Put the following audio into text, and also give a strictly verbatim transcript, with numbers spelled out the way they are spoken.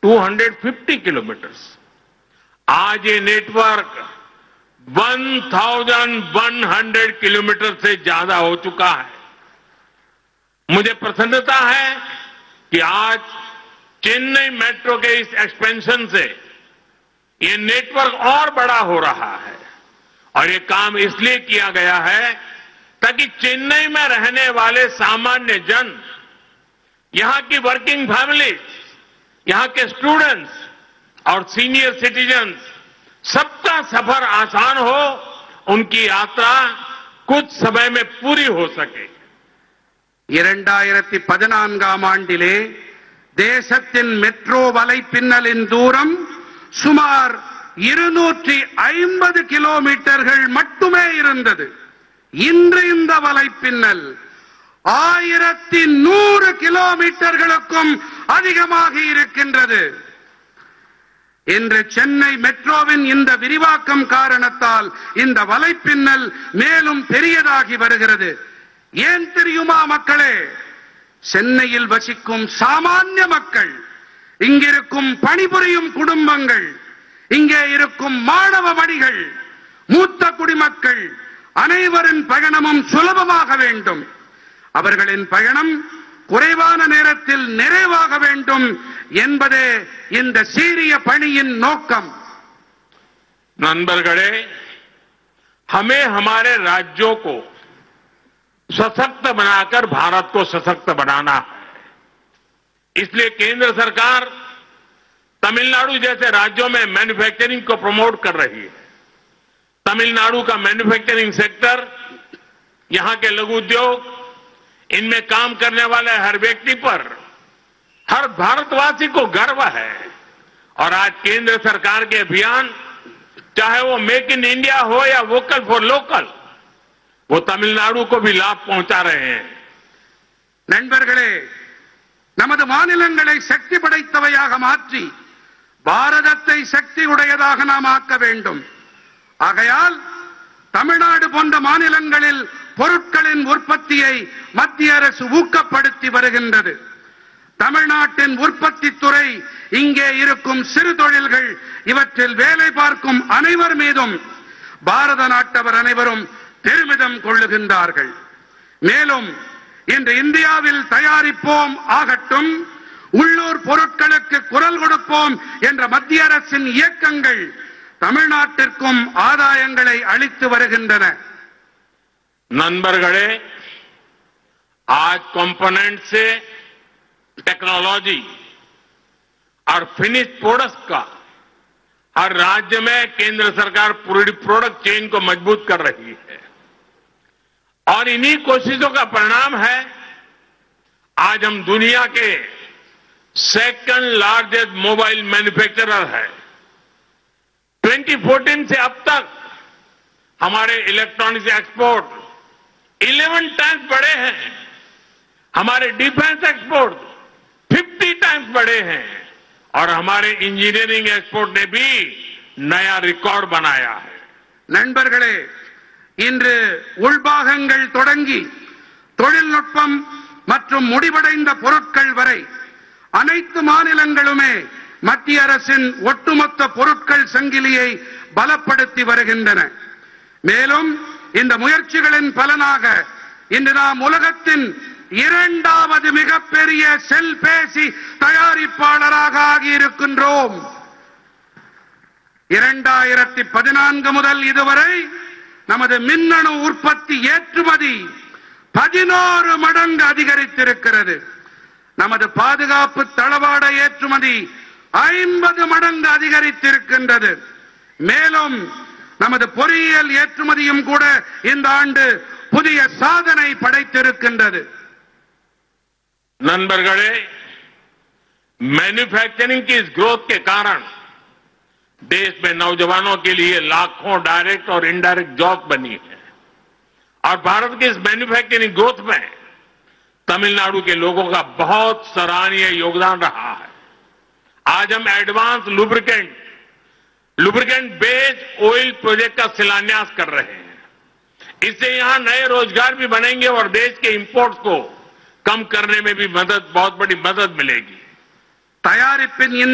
Two hundred fifty kilometres. आज ये network eleven hundred kilometre से ज्यादा हो चुका है। मुझे प्रसन्नता है कि आज चेन्नई मेट्रो के इस एक्सपेंशन से ये नेटवर्क और बड़ा हो रहा है और ये काम इसलिए किया गया है ताकि चेन्नई में रहने वाले सामान्य जन, यहां की वर्किंग फैमिलीज, यहां के स्टूडेंट्स और सीनियर सिटीजन्स सबका सफर आसान हो, उनकी यात्रा कुछ समय में पूरी हो सके। இரண்டாயிரத்து பதினான்காம் ஆண்டிலே தேசத்தின் மெட்ரோ வலைப்பின்னலின் தூரம் சுமார் இருநூற்று ஐம்பது கிலோமீட்டர்கள் மட்டுமே இருந்தது. இன்று இந்த வலைப்பின்னல் ஆயிரத்தி நூறு கிலோமீட்டர்களுக்கும் அதிகமாக இருக்கின்றது. இன்று சென்னை மெட்ரோவின் இந்த விரிவாக்கம் காரணத்தால் இந்த வலைப்பின்னல் மேலும் பெரியதாகி வருகிறது. ஏன் தெரியுமா மக்களே? சென்னையில் வசிக்கும் சாமானிய மக்கள், இங்கிருக்கும் பணிபுரியும் குடும்பங்கள், இங்கே இருக்கும் மாணவ மணிகள், மூத்த குடிமக்கள் அனைவரின் பயணமும் சுலபமாக வேண்டும். அவர்களின் பயணம் குறைவான நேரத்தில் நிறைவாக வேண்டும் என்பதே இந்த சீரிய பணியின் நோக்கம். நண்பர்களே, हमें हमारे राज्यों को सशक्त बनाकर भारत को सशक्त बनाना है। इसलिए केंद्र सरकार तमिलनाडु जैसे राज्यों में मैन्युफैक्चरिंग को प्रमोट कर रही है। तमिलनाडु का मैन्युफैक्चरिंग सेक्टर, यहां के लघु उद्योग, इनमें काम करने वाले हर व्यक्ति पर, हर भारतवासी को गर्व है। और आज केंद्र सरकार के अभियान, चाहे वो मेक इन इंडिया हो या वोकल फॉर लोकल, वो तमिलनाडु को भी लाभ पहुंचा रहे हैं। நண்பர்களே, நமது மாநிலங்களை சக்தி படைத்தவையாக மாற்றி பாரதத்தை சக்தி உடையதாக நாம் ஆக்க வேண்டும். ஆகையால் தமிழ்நாடு போன்ற மாநிலங்களில் பொருட்களின் உற்பத்தியை மத்திய அரசு ஊக்கப்படுத்தி வருகின்றது. தமிழ்நாட்டின் உற்பத்தி துறை, இங்கே இருக்கும் சிறு தொழில்கள், இவற்றில் வேலை பார்க்கும் அனைவர் மீதும் பாரத நாட்டவர் அனைவரும் பெருமிதம் கொள்ளுகின்றார்கள். மேலும் இன்று இந்தியாவில் தயாரிப்போம் ஆகட்டும், உள்ளூர் பொருட்களுக்கு குரல் கொடுப்போம் என்ற மத்திய அரசின் இயக்கங்கள் தமிழ்நாட்டிற்கும் ஆதாயங்களை அளித்து வருகின்றன. नंबरगढ़े, आज कंपोनेंट से टेक्नोलॉजी और फिनिश प्रोडक्ट्स का हर राज्य में केंद्र सरकार पूरी प्रोडक्ट चेन को मजबूत कर रही है और इन्हीं कोशिशों का परिणाम है आज हम दुनिया के सेकंड लार्जेस्ट मोबाइल मैन्युफैक्चरर है। ट्वेंटी फोर्टीन से अब तक हमारे इलेक्ट्रॉनिक्स एक्सपोर्ट इलेवन टाइम्स बढ़े हैं, हमारे डिफेंस एक्सपोर्ट फिफ्टी टाइम्स बढ़े हैं और हमारे इंजीनियरिंग एक्सपोर्ट ने भी नया रिकॉर्ड बनाया है. நண்பர்களே, இன்று உள்பாகங்கள் தொடங்கி தொழில்நுட்பம் மற்றும் முடிவடைந்த பொருட்கள் வரை அனைத்து மாநிலங்களுமே மத்திய அரசின் ஒட்டுமொத்த பொருட்கள் சங்கிலியை பலப்படுத்தி வருகின்றன. மேலும் இந்த முயற்சிகளின் பலனாக இன்று நாம் உலகத்தின் இரண்டாவது மிகப்பெரிய செல்பேசி தயாரிப்பாளராக ஆகியிருக்கின்றோம். இரண்டாயிரத்தி பதினான்கு முதல் இதுவரை நமது மின்னணு உற்பத்தி ஏற்றுமதி பதினோரு மடங்கு அதிகரித்திருக்கிறது. நமது பாதுகாப்பு தளவாட ஏற்றுமதி ஐம்பது மடங்கு அதிகரித்திருக்கின்றது. மேலும் நமது பொறியியல் ஏற்றுமதியும் கூட இந்த ஆண்டு புதிய சாதனை படைத்திருக்கின்றது. नंबरगढ़े, मैन्युफैक्चरिंग की इस ग्रोथ के कारण देश में नौजवानों के लिए लाखों डायरेक्ट और इनडायरेक्ट जॉब बनी है और भारत की इस मैन्युफैक्चरिंग ग्रोथ में तमिलनाडु के लोगों का बहुत सराहनीय योगदान रहा है. आज हम advance lubricant lubricant based oil project का शिलान्यास कर रहे हैं. इससे यहां नए रोजगार भी बनेंगे और देश के इंपोर्ट्स को कम करने में भी मदद बहुत बड़ी मदद मिलेगी. தயாரிப்பின்